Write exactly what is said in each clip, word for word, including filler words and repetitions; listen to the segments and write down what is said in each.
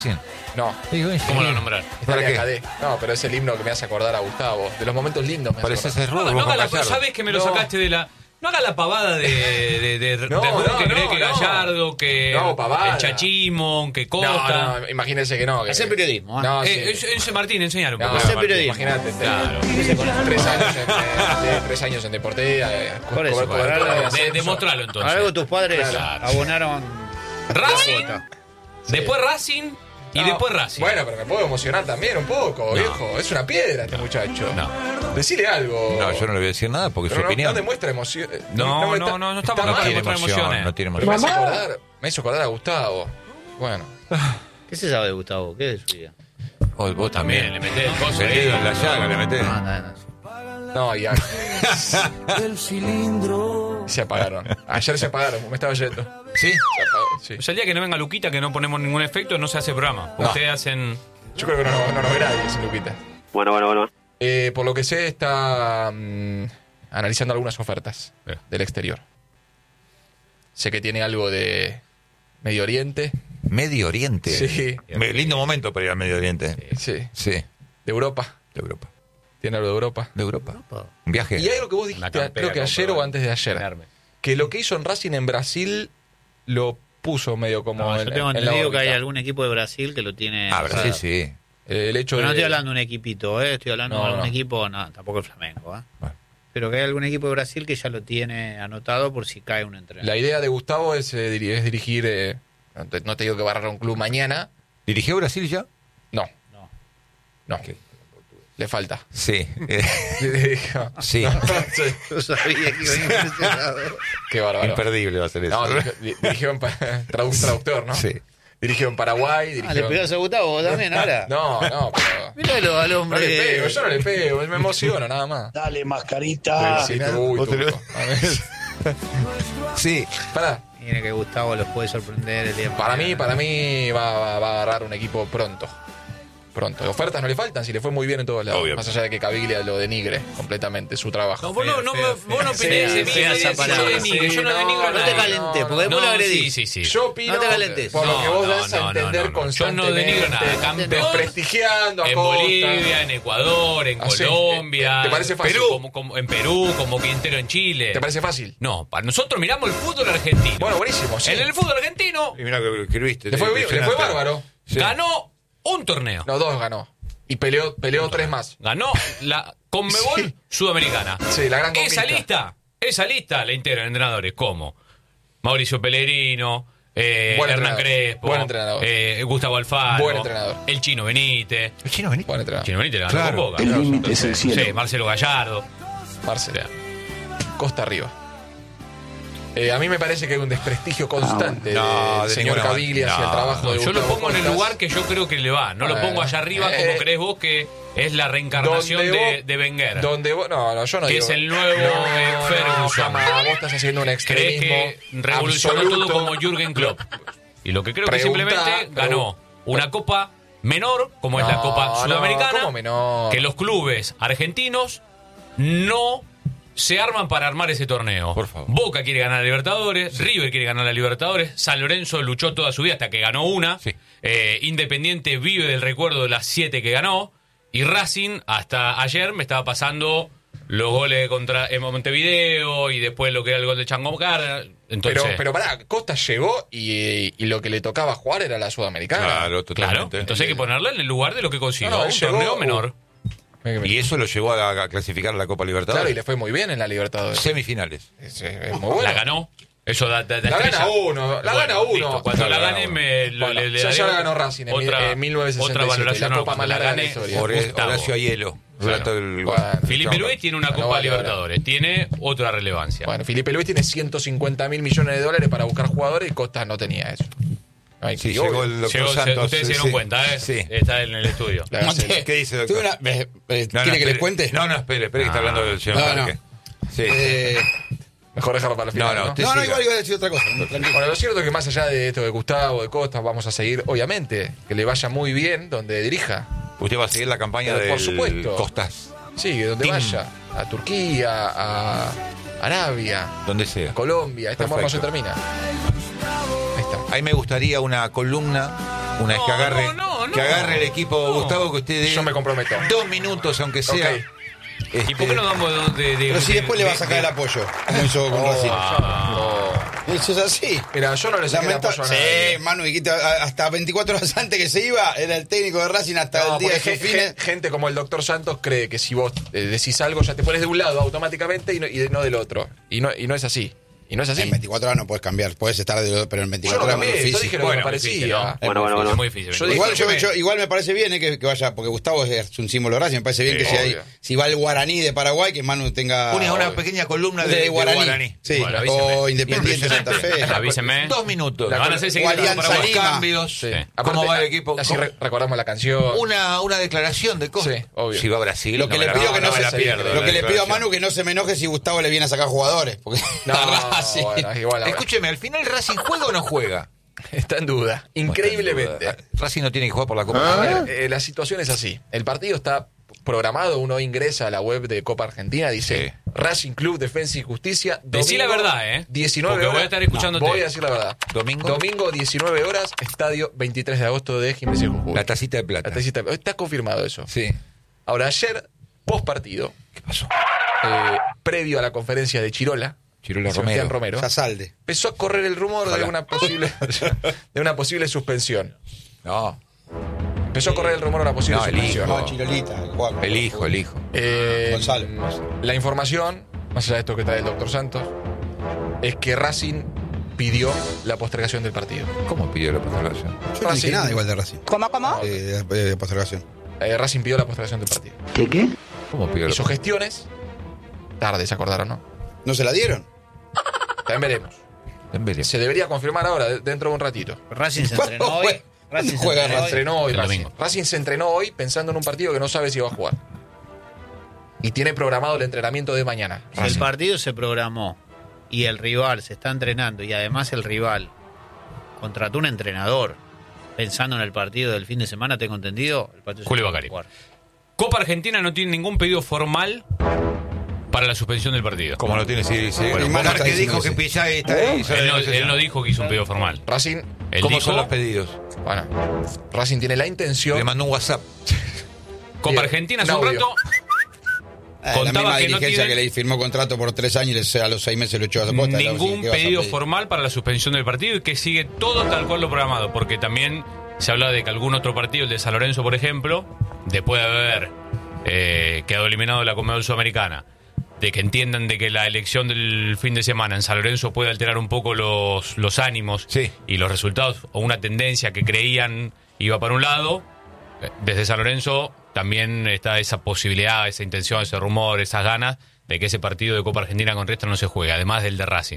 Sí. No. ¿Cómo lo nombrar? ¿Para qué? No, pero es el himno que me hace acordar a Gustavo. De los momentos lindos me Parece hace ser acordar. rudo. No, no haga la, sabes que me lo No. sacaste de la... No haga la pavada de, de, de, de, No, de Rubén, no, que cree no, que no. Gallardo, que No, pavada. el Chachimón, que Costa. No, no, imagínense que no. Que... Hacer periodismo. ¿eh? No, sí. Eh, es- es- Martín, enseñar un No, poco. hacer Martín. periodismo. Imagínate. Claro. Tres años en, eh, tres años en Deportea. eh, Por eso, co- por cobertura algo. del De, ascenso. demostralo entonces. Algo tus padres Claro. abonaron Racing, la cuota. después Racing y No, después Racing. Bueno, pero me puedo emocionar también un poco, viejo. Es una piedra este muchacho. No. Decile algo. No, yo no le voy a decir nada porque es Pero su no, opinión. no demuestra emoción. eh, No, me no, está- no, no estamos está acá No para mal, tiene demostrar emoción, emociones. no tiene pero me emoción. hizo acordar, me hizo acordar a Gustavo. Bueno. ¿Qué se sabe de Gustavo? ¿Qué es de su vida? Vos, vos También, también. le metés el coso El ahí. dedo en la llaga le metés. No, no, no. No, ya. Se apagaron. Ayer se apagaron, me estaba yendo. ¿Sí? Se apagó, sí. O sea, el día que no venga Luquita, que no ponemos ningún efecto, no se hace programa. No. Ustedes hacen... Yo creo que no, no, no nos ve nadie, sin Luquita. Bueno, bueno, bueno. Eh, por lo que sé, está mm, analizando algunas ofertas Bien. del exterior. Sé que tiene algo de Medio Oriente. Medio Oriente. Sí. Me- lindo momento para ir al Medio Oriente. Sí. Sí. De Europa. De Europa. Tiene algo de Europa. De Europa. Un viaje. Y hay algo que vos dijiste, Una campera creo que ayer compró, o antes de ayer. enorme. Que lo que hizo en Racing en Brasil lo puso medio como No, en, yo tengo en la entendido que hay órbita. algún equipo de Brasil que lo tiene. Ah, o sea, Brasil sí. El hecho Pero no de... estoy hablando de un equipito, ¿eh? Estoy hablando No, de algún no. equipo, no, tampoco el Flamengo, ¿eh? Bueno. Pero que hay algún equipo de Brasil que ya lo tiene anotado por si cae un entrenador. La idea de Gustavo es, eh, diri- es dirigir... eh, no, te, no te digo que va a agarrar un club mañana. ¿Dirigió Brasil ya? No. No. No. Le falta. Sí. Eh, Dirigió- sí. Sí. Yo sabía que iba a ir por ese lado. Qué bárbaro. Imperdible va a ser eso. No, dirigió, di- dirigió en... pa- tradu- traductor, ¿no? Sí. Dirigió en Paraguay, dirigió... Ah, ¿le pegás a Gustavo vos también ahora? No, no, pero... Míralo al No hombre. le pego, yo no le pego, me emociono nada más. Dale, mascarita. Sí, uy, Vos te lo- turco. A ver. Sí. Pará. Tiene que Gustavo los puede sorprender el día de Para mañana. mí, para mí va, va- va a agarrar un equipo pronto. Pronto. Ofertas no le faltan, si le fue muy bien en todos lados. Obvio. Más allá de que Caviglia lo denigre completamente su trabajo. No, vos no, no, Feo, vos feo, no feo. opinés de mí, Fea yo esa de- yo palabra. de denigre, yo no Sí, denigro a no, No te nadie. calentes, porque después lo No, agredís. sí, sí, sí. Yo opino, No te calentes. por lo No, que vos no, das a no, entender no, no. Yo no constantemente, denigro nada. Campeón desprestigiando a en Costa. Bolivia, en Ecuador, en Ah, sí. Colombia. ¿Te parece fácil? Perú, como, como- en Perú, como Quintero en Chile. ¿Te parece fácil? No, para nosotros miramos el fútbol argentino. Bueno, buenísimo, sí. En el fútbol argentino Y mira que lo escribiste. Le fue, bien, le fue bárbaro. Sí. ganó un torneo. No, dos ganó. Y peleó, peleó tres más. Ganó la Conmebol Sí. Sudamericana. Sí, la gran Esa conquista. lista, esa lista la integran entrenadores como Mauricio Pellegrino, eh, Buen Hernán entrenador. Crespo, Buen entrenador. eh, Gustavo Alfaro, Buen entrenador. el Chino Benítez. El chino vení. Buen entrenador. Chino Benítez la ganó Claro. con Boca. El límite es el cielo. Sí, Marcelo Gallardo. Marcelo. Costa arriba. Eh, a mí me parece que hay un desprestigio constante no, del de señor ninguna Caviglia manera. hacia el trabajo No, de yo lo Gustavo pongo en el Costas. lugar que yo creo que le va. No lo Bueno, pongo allá arriba eh, como crees vos que es la reencarnación Donde de, vos- de Wenger. Donde vos, no, no, yo no Que digo. es el nuevo, no, eh, Ferguson. No, jamás. Vos estás haciendo un ¿Crees extremismo que revolucionó absoluto. todo como Jürgen Klopp? Y lo que creo Pregunta, que simplemente pero- ganó una copa menor, como es la No, Copa no, Sudamericana, ¿cómo menor? que los clubes argentinos no se arman para armar ese torneo. Por favor. Boca quiere ganar la Libertadores, River quiere ganar la Libertadores, San Lorenzo luchó toda su vida hasta que ganó una, Sí. eh, Independiente vive del recuerdo de las siete que ganó, y Racing hasta ayer me estaba pasando los goles contra en Montevideo y después lo que era el gol de Chango Cara. Entonces, Pero, pero pará, Costa llegó y, y lo que le tocaba jugar era la Sudamericana. Claro, claro, totalmente. entonces hay que ponerla en el lugar de lo que consiguió, No, no, un él llegó- torneo menor. Y eso lo llevó a, a clasificar a la Copa Libertadores. Claro, y le fue muy bien en la Libertadores. Semifinales. Es, es muy bueno. La ganó. Eso da, da, da La estrella. gana uno, la Bueno, gana uno. listo, cuando la La gane gana me lo- Bueno, le, le ya, daré ya la ganó Racing en, otra, mil- en mil novecientos otra sesenta y siete, valoración. la no, copa más cuando larga de la gane historia. Por Gustavo. Horacio Aiello. Relato del gol. Bueno, Felipe no, Luis tiene una no Copa vale ahora. Libertadores, tiene otra relevancia. Bueno, Felipe Luis tiene ciento cincuenta mil millones de dólares para buscar jugadores y Costa no tenía eso. Ay, Sí, y llegó obvio. el doctor Llegó- se- Santos. ustedes se dieron sí. cuenta, ¿eh? Sí. Está en el estudio. La verdad, sí. ¿Qué dice, doctor? Tuve una- eh, eh, No, no, ¿Quiere que les espere. cuente? No, no, espere, espere que está hablando del señor No, no. Parque. Sí. Eh, Mejor dejarlo para el final. No, no, ¿no? usted- no, no, siga. igual iba a decir otra cosa. no, tranquilo. Bueno, lo cierto es que más allá de esto de Gustavo, de Costa, vamos a seguir, obviamente, que le vaya muy bien donde dirija. Usted va a seguir la campaña Pero de por supuesto. Costas, Sí, que donde Team. vaya. A Turquía, a Arabia, donde sea. Colombia. Este amor no se Perfecto. termina. Ahí está. Ahí me gustaría una columna Una vez que agarre, no, no, no. que agarre el equipo No. Gustavo, que usted dé Yo me comprometo. dos minutos, aunque sea. Ok. Este, ¿Y por qué no damos de, de, de- Pero si de- después le va a de- sacar de- el apoyo, como hizo con Racing. Eso es así. Mira, yo no le saqué el Lamenta- apoyo a nadie. Sí, Manu, y quita- a- hasta veinticuatro horas antes que se iba, era el técnico de Racing hasta No, el día porque de sus gen- fines. gen- gente como el doctor Santos cree que si vos eh, decís algo ya te pones de un lado automáticamente y no, y no del otro. Y no, y no es así. Y no es así. En veinticuatro horas no puedes cambiar, puedes estar de pero en Yo veinticuatro no horas es muy cambié, yo difícil. dije lo que Bueno, me parecía. difícil, ¿no? Bueno, bueno, bueno. Es muy difícil. Yo Igual, yo, Escúcheme. yo- igual me parece bien eh, que, que vaya, porque Gustavo es un símbolo de Racing, me parece bien Sí, que si, hay, obvio. si va el Guaraní de Paraguay, que Manu tenga Una, una pequeña columna de, de de Guaraní. Guaraní. Sí, Bueno, avíseme. o Independiente Santa Fe. Avíseme. Dos minutos. Me van a hacer seguir O con Alianza Paraguay. Lima. Cambios. Sí. ¿Cómo Aparte, va el equipo? Así ¿Cómo? re- recordamos la canción. Una, una declaración de cosas. Sí, obvio. Si va a Brasil. Lo que no le me la- pido que no, me se la pierdo, lo la que le pido a declaración. Manu que no se me enoje si Gustavo le viene a sacar jugadores, porque No, Racing- bueno, igual ahora. Escúcheme, al final Racing juega o no juega. Está en duda. Increíblemente. Racing no tiene que jugar por la A Copa. ver, eh, la situación es así. El partido está programado, uno ingresa a la web de Copa Argentina, dice Sí. Racing Club Defensa y Justicia. Decí la domingo, verdad, ¿eh? diecinueve Porque voy a horas. estar escuchándote. Voy a decir la verdad. ¿Domingo? Domingo, diecinueve horas, estadio veintitrés de agosto de Gimnasia de Jujuy. La tacita de plata. La tacita- Está confirmado eso. Sí. Ahora, ayer, post partido, ¿Qué pasó? eh, previo a la conferencia de Chirola, Chirola Sebastián Romero. Romero, ya salde. empezó a correr el rumor de Ojalá. una posible de una posible suspensión. No, Empezó a correr el rumor de una posible No, el suspensión. hijo. No, Chirolita, el Juan. el hijo, el hijo. Eh, Gonzalo. La información, más allá de esto que trae el doctor Santos, es que Racing pidió la postergación del partido. ¿Cómo pidió la postergación? Yo no dije Racing- nada igual de Racing. ¿Cómo, cómo? Eh, de, de postergación. Eh, Racing pidió la postergación del partido. ¿Qué qué? ¿Cómo pidió la Hizo gestiones, tarde se acordaron, ¿no? ¿No se la dieron? También veremos. postergación? Se debería confirmar ahora, de- dentro de un ratito. Racing se ¿Cuándo entrenó hoy. juega? Racing se Juega entrenó Se hoy. entrenó hoy El Racing. domingo. Racing se entrenó hoy pensando en un partido que no sabe si va a jugar. Y tiene programado el entrenamiento de mañana. Si el partido se programó y el rival se está entrenando y además el rival contrató un entrenador pensando en el partido del fin de semana, tengo entendido, el partido se Julio puede Bacari. jugar. Copa Argentina no tiene ningún pedido formal para la suspensión del partido. Como lo tiene, sí, sí. Bueno, Omar está que diciendo dijo que que sí. Pizarro está ahí. Él no, él no dijo que hizo un pedido formal. Racing, Él ¿Cómo dijo, son los pedidos? bueno, Racing tiene la intención. Le mandó un WhatsApp. Copa Bien, Argentina hace un un audio. rato Eh, la Contaba misma que no dirigencia tienen- que le firmó contrato por tres años y le- a los seis meses lo echó a su posta. ningún pedido formal para la suspensión del partido y que sigue todo tal cual lo programado, porque también se habla de que algún otro partido, el de San Lorenzo, por ejemplo, después de haber eh, quedado eliminado de la Conmebol Sudamericana, de que entiendan de que la elección del fin de semana en San Lorenzo puede alterar un poco los, los ánimos Sí. y los resultados, o una tendencia que creían iba para un lado, eh, desde San Lorenzo también está esa posibilidad, esa intención, ese rumor, esas ganas de que ese partido de Copa Argentina con Riestra no se juegue, además del de Racing.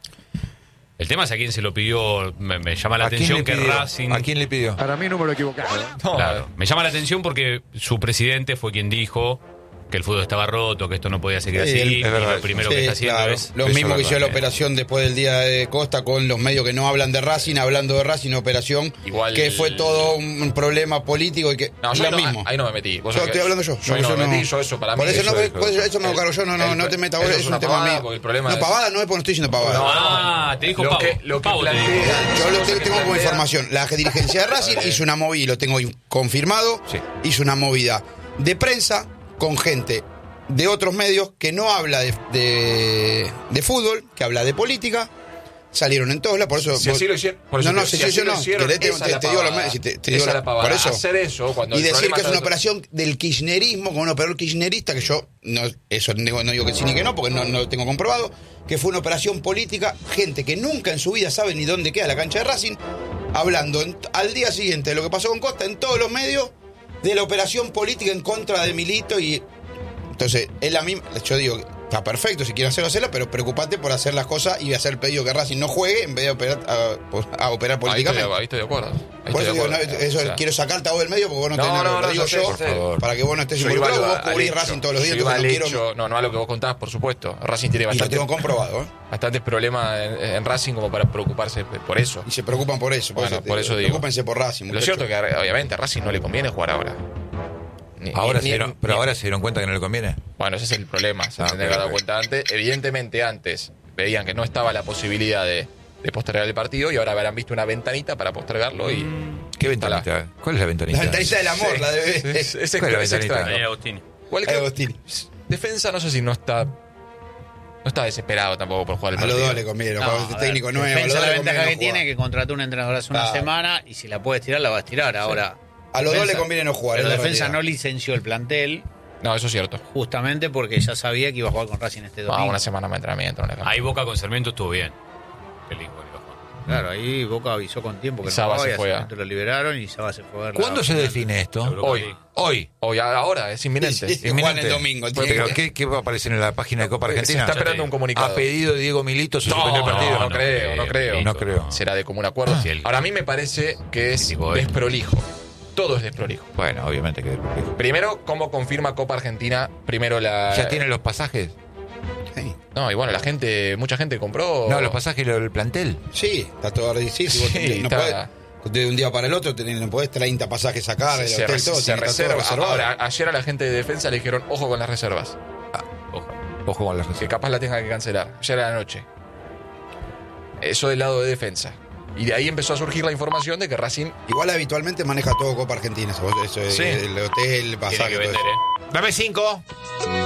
El tema es a quién se lo pidió, me, me llama la ¿A quién atención le que pidió? Racing... ¿A quién le pidió? Para mí número equivocado. Claro, me llama la atención porque su presidente fue quien dijo que el fútbol estaba roto, que esto no podía seguir Sí, así, es y verdad. lo primero Sí, que está haciendo claro. es... Lo eso mismo es que hizo verdad. la operación después del día de Costa con los medios que no hablan de Racing, hablando de Racing, operación Igual- que fue todo un problema político y que No, yo lo no, mismo. ahí no me metí. Vos Yo sabés estoy que- hablando yo. Yo ahí no me metí, yo eso para por mí. eso, no, eso- por eso, eso me lo cargo yo, no, no, el- no te metas eso vos, es es un una tema pavada, mío. porque el problema no, es- pavada no es porque no estoy diciendo pavada. No, Ah, te dijo Lo Pavo. que- lo que Pavo te dijo. plantea- Yo lo Cosa tengo, que tengo como plantea- información. La dirigencia de Racing hizo una movida, y lo tengo confirmado, Sí. hizo una movida de prensa con gente de otros medios que no habla de, de, de fútbol, que habla de política. Salieron en todos lados, por eso... Si así lo hicieron, por eso no, no, te- si, si yo así lo no. hicieron, Querés, te, esa es te- la te digo los pavada. medios, si te- te digo Esa es la- la pavada. por eso. Hacer eso cuando y el decir problema que es una está- operación del kirchnerismo con un operador kirchnerista, que yo no, eso no digo, no digo que sí ni que no, porque no, no lo tengo comprobado, que fue una operación política, gente que nunca en su vida sabe ni dónde queda la cancha de Racing, hablando en- al día siguiente de lo que pasó con Costa en todos los medios, de la operación política en contra de Milito y... Entonces, es la misma, yo digo, está perfecto si quieren hacerlo, hacerla, pero preocupate por hacer las cosas y hacer el pedido que Racing no juegue en vez de operar, a, a operar Ahí estoy, políticamente. ahí estoy de acuerdo. Ahí Por estoy eso de digo, no, acuerdo. eso O sea, quiero sacarte a vos del medio porque vos no, No, tenés, no, lo no, digo yo sé, yo, por favor. para que vos no estés yo iba involucrado, al- vos al cubrís hecho. Racing todos los días, Yo iba entonces al no quiero... hecho, no, no a lo que vos contás, por supuesto. Racing tiene Y lo bastante, tengo comprobado, ¿eh? bastantes problemas en, en Racing como para preocuparse por eso. Y se preocupan por eso. Bueno, te por digo, eso digo. Preocúpense por Racing. Lo muchachos. cierto es que obviamente a Racing no le conviene jugar ahora. Ni- Ahora ni- se dieron, ni- pero ni- ahora se dieron cuenta que no le conviene. Bueno, ese es el problema, se Ah, tendría que ok, dar ok. cuenta antes. Evidentemente antes veían que no estaba la posibilidad de, de postergar el partido y ahora habrán visto una ventanita para postergarlo y, ¿Qué ventanita? ¿Cuál es la ventanita? La ventanita del amor, Sí, la de... sí, sí, es, ¿Cuál es la es ventanita? extraño. Ahí, Agostini. Cualquier- Agostini. Defensa no sé si no está no está desesperado tampoco por jugar el A los partido. dos le conviene, los No, jugadores a ver, técnico nuevo. a los Defensa dos la le ventaja conviene que no tiene jugar. es que contrató un entrenador hace una Claro. semana y si la puedes tirar, la vas a tirar. Ahora, A los dos Defensa- le conviene no jugar. pero es la Defensa realidad. no licenció el plantel No, eso es cierto. justamente porque ya sabía que iba a jugar con Racing este Ah, domingo. una semana de entrenamiento. No le Ahí Boca con Sarmiento estuvo bien. Feliz, bueno, iba a jugar. Claro, ahí Boca avisó con tiempo que Y no Saba jugaba se y a fue a- Sarmiento lo liberaron y Saba se fue a ver la ¿Cuándo se final. define esto? Europa Hoy. League. Hoy. Hoy, ahora, es inminente. Sí, sí. Juan el domingo, tiene Pero que- ¿qué, ¿qué va a aparecer en la página de Copa Se Argentina? está esperando un comunicado. ¿Ha pedido Diego Milito se suspendió el no, partido? no, creo, no creo. No creo. Será de común acuerdo. Sí, el- Ahora, a mí me parece que es Tipo de- desprolijo. Todo es desprolijo. Bueno, obviamente que... Primero, ¿cómo confirma Copa Argentina? Primero la... ¿Ya tienen los pasajes? Sí. No, y bueno, la gente, mucha gente compró... No, los pasajes del plantel. Sí, está todo sí, si vos Sí, tenés- no está- podés, de un día para el otro tenés, no podés treinta pasajes sacar del se, hotel, res- todo, se tiene que estar todo reserva. reservado. Ahora, ayer a la gente de defensa le dijeron, ojo con las reservas, Ojo. Ojo con las que reservas. capaz la tenga que cancelar. Ayer a la noche. Eso del lado de defensa. Y de ahí empezó a surgir la información de que Racing... Igual habitualmente maneja todo Copa Argentina, eso, eso es Sí. el hotel, el Tiene pasaje, que todo vender, eso. ¿eh? Dame cinco.